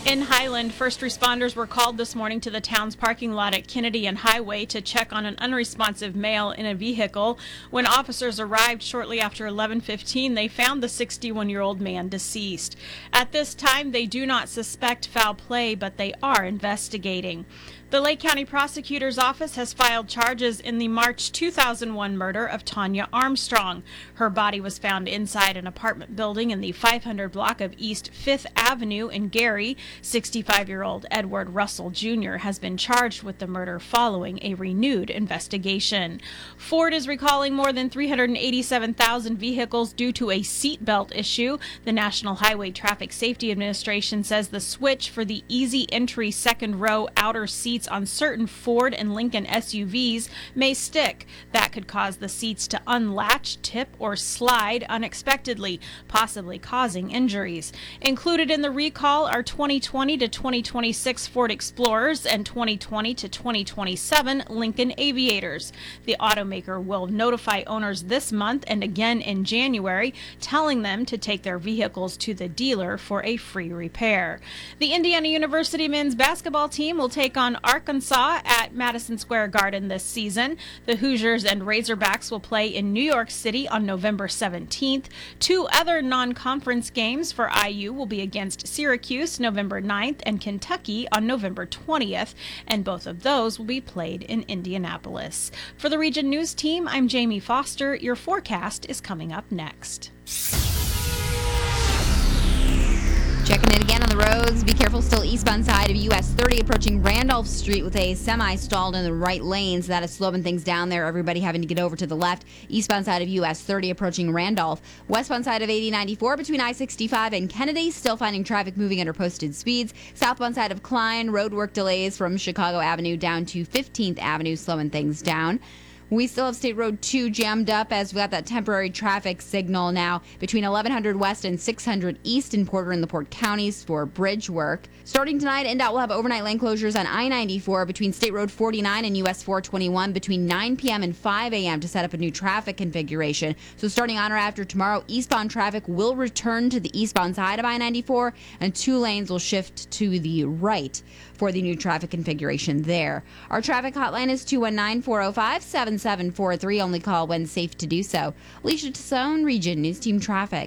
In Highland, first responders were called this morning to the town's parking lot at Kennedy and Highway to check on an unresponsive male in a vehicle. When officers arrived shortly after 11:15, they found the 61-year-old man deceased. At this time, they do not suspect foul play, but they are investigating. The Lake County Prosecutor's Office has filed charges in the March 2001 murder of Tanya Armstrong. Her body was found inside an apartment building in the 500 block of East 5th Avenue in Gary. 65-year-old Edward Russell Jr. has been charged with the murder following a renewed investigation. Ford is recalling more than 387,000 vehicles due to a seatbelt issue. The National Highway Traffic Safety Administration says the switch for the easy entry second row outer seats on certain Ford and Lincoln SUVs may stick. That could cause the seats to unlatch, tip, or slide unexpectedly, possibly causing injuries. Included in the recall are 2020 to 2026 Ford Explorers and 2020 to 2027 Lincoln Aviators. The automaker will notify owners this month and again in January, telling them to take their vehicles to the dealer for a free repair. The Indiana University men's basketball team will take on Arkansas at Madison Square Garden this season. The Hoosiers and Razorbacks will play in New York City on November 17th. Two other non-conference games for IU will be against Syracuse November 9th and Kentucky on November 20th, and both of those will be played in Indianapolis. For the Region News Team, I'm Jamie Foster. Your forecast is coming up next. Checking it again on the roads. Be careful still eastbound side of US 30 approaching Randolph Street with a semi stalled in the right lane. So that is slowing things down there. Everybody having to get over to the left. Eastbound side of US 30 approaching Randolph. Westbound side of 8094 between I-65 and Kennedy. Still finding traffic moving under posted speeds. Southbound side of Klein. Roadwork delays from Chicago Avenue down to 15th Avenue, slowing things down. We still have State Road 2 jammed up as we got that temporary traffic signal now between 1100 West and 600 East in Porter and LaPorte counties for bridge work. Starting tonight, NDOT will have overnight lane closures on I-94 between State Road 49 and US 421 between 9 p.m. and 5 a.m. to set up a new traffic configuration. So starting on or after tomorrow, eastbound traffic will return to the eastbound side of I-94 and 2 lanes will shift to the right for the new traffic configuration there. Our traffic hotline is 219-405-7743. Only call when safe to do so. Alicia Tassone, Region News Team Traffic.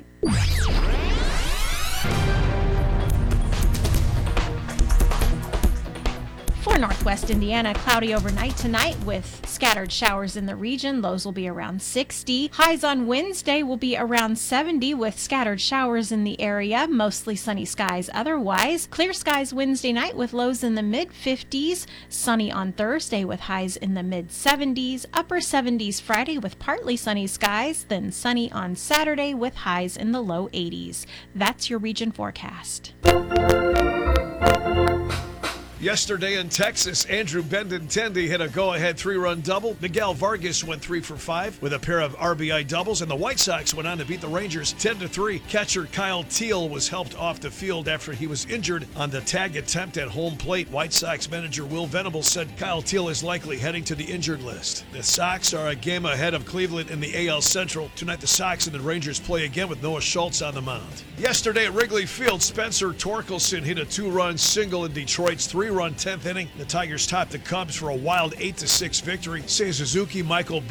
For Northwest Indiana, cloudy overnight tonight with scattered showers in the region. Lows will be around 60. Highs on Wednesday will be around 70 with scattered showers in the area. Mostly sunny skies otherwise. Clear skies Wednesday night with lows in the mid-50s. Sunny on Thursday with highs in the mid-70s. Upper 70s Friday with partly sunny skies. Then sunny on Saturday with highs in the low 80s. That's your region forecast. Yesterday in Texas, Andrew Benintendi hit a go-ahead 3-run double. Miguel Vargas went 3 for 5 with a pair of RBI doubles, and the White Sox went on to beat the Rangers 10-3. Catcher Kyle Teal was helped off the field after he was injured on the tag attempt at home plate. White Sox manager Will Venables said Kyle Teal is likely heading to the injured list. The Sox are a game ahead of Cleveland in the AL Central. Tonight, the Sox and the Rangers play again with Noah Schultz on the mound. Yesterday at Wrigley Field, Spencer Torkelson hit a 2-run single in Detroit's 3-run 10th inning. The Tigers topped the Cubs for a wild 8-6 victory. Seiya Suzuki, Michael